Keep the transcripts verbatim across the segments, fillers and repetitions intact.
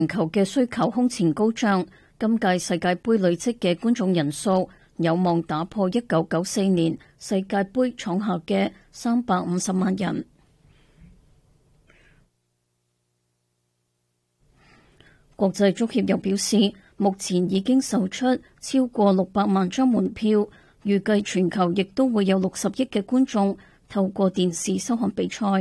全球嘅需求空前高漲，今屆世界盃累積嘅觀眾人數有望打破一九九四年世界盃創下嘅三百五十萬人。國際足協又表示，目前已經售出超過六百萬張門票，預計全球亦都會有六十億嘅觀眾透過電視收看比賽。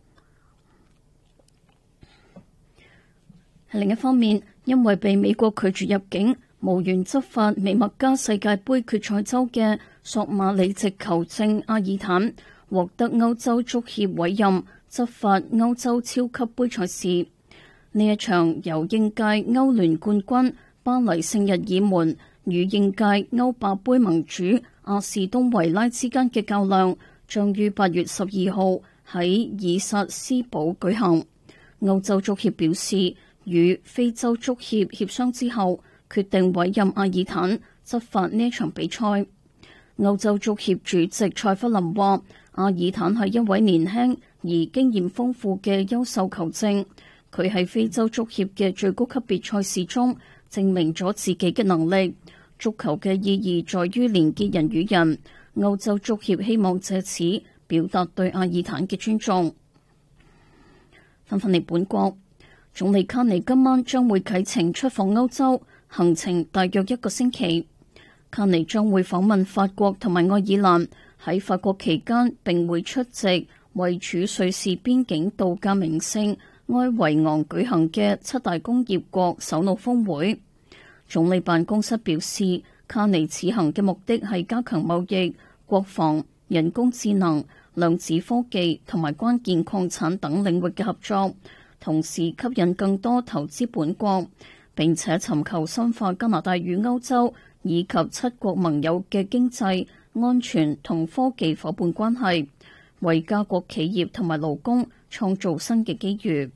另一方面，因為被美國拒絕入境，無緣執法美墨加世界盃決賽周嘅索馬里籍球證阿爾坦，獲得歐洲足協委任執法歐洲超級盃賽事。呢一場由應屆歐聯冠軍巴黎聖日耳門與應屆歐霸盃盟主阿士東維拉之間嘅較量，將於八月十二號喺爾薩斯堡舉行。歐洲足協表示，與非洲足協協商之後，決定委任阿爾坦執法呢場比賽。歐洲足協主席蔡弗林話，阿爾坦係一位年輕而經驗豐富嘅優秀球證。佢喺非洲足協嘅最高級別賽事中證明咗自己嘅能力。足球嘅意義在於連結人與人，歐洲足協希望借此表達對阿爾坦嘅尊重。翻返嚟本國，總理卡尼今晚將會啟程出訪歐洲，行程大約一個星期。卡尼將會訪問法國同埋愛爾蘭，喺法國期間並會出席位處瑞士邊境度假名勝埃維昂舉行嘅七大工業國首腦峰會。總理辦公室表示，卡尼此行嘅目的係加強貿易、國防、人工智能、量子科技同埋關鍵礦產等領域嘅合作，同時吸引更多投資本國，並且尋求深化加拿大與歐洲以及七國盟友嘅經濟、安全同科技夥伴關係，為加國企業同埋勞工創造新嘅機遇。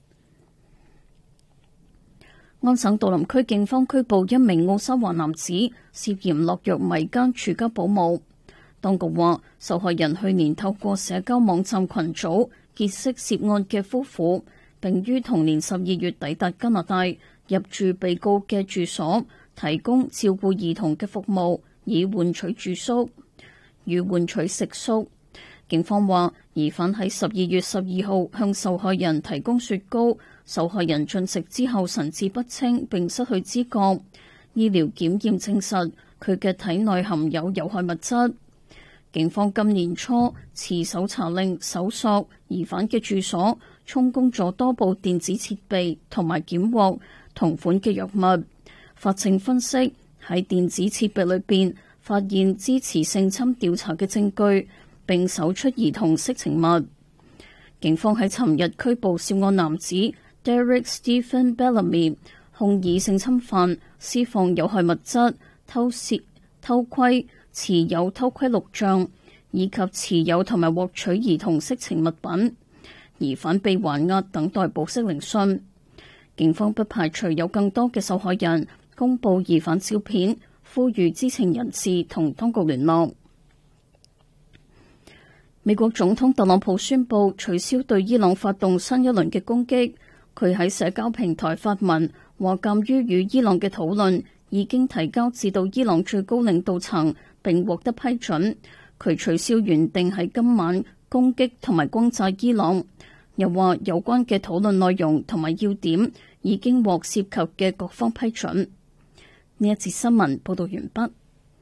安省杜林區警方拘捕一名奧沙華男子，涉嫌落藥迷奸住家保姆。當局話，受害人去年透過社交網站群組結識涉案嘅夫婦，並於同年十二月抵達加拿大，入住被告嘅住所，提供照顧兒童嘅服務，以換取住宿與換取食宿。警方話，疑犯喺十二月十二號向受害人提供雪糕，受害人進食之後神志不清並失去知覺。醫療檢驗證實佢嘅體內含有有害物質。警方今年初持搜查令搜索疑犯嘅住所，充公咗多部電子設備同埋檢獲同款嘅藥物。法證分析喺電子設備裏邊發現支持性侵調查嘅證據，並搜出兒童色情物。警方喺尋日拘捕涉案男子 Derek Stephen Bellamy， 控以性侵犯、施放有害物質、偷竊、偷窺、持有偷窺錄像以及持有同埋獲取兒童色情物品。疑犯被還押等待保釋聆訊。警方不排除有更多嘅受害人公布疑犯照片，呼籲知情人士同當局聯絡。美國總統特朗普宣布取消對伊朗發動新一輪嘅攻擊。佢喺社交平台發文話，鑑於與伊朗嘅討論已經提交至到伊朗最高領導層並獲得批准，佢取消原定喺今晚攻擊同埋轟炸伊朗。又話有關嘅討論內容同埋要點已經獲涉及嘅各方批准。呢一節新聞報道完畢。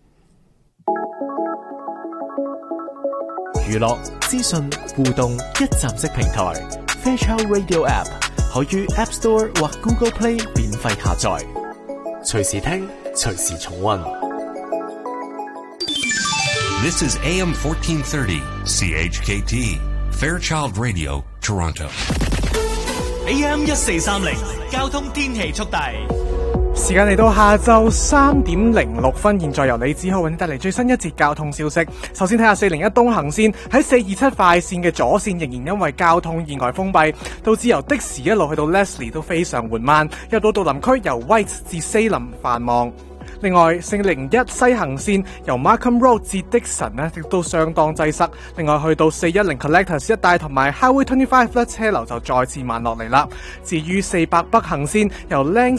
娛樂、資訊、互動一站式平台 Fairchild Radio App 可於 App Store 或 Google Play 免費下載，隨時聽，隨時重溫。 This is A M fourteen thirty C H K T Fairchild Radio Toronto。 A M 一四三零交通天氣速遞。 時間嚟到下晝三點零六分，現在由李子浩為你帶嚟最新一節交通消息。首先睇下四零一東行線喺四二七快線嘅左線仍然因為交通意外封閉，導致由的士一路去到 Leslie 都非常緩慢，入到杜林區由 White 至 Salem 繁忙。 另外，四零一西行線由 Markham Road 至的神呢，亦都相當擠塞。另外，去到四一零 Collectors 一帶同埋 Highway 二十五咧，車流就再次慢落嚟啦。至於四百北行線由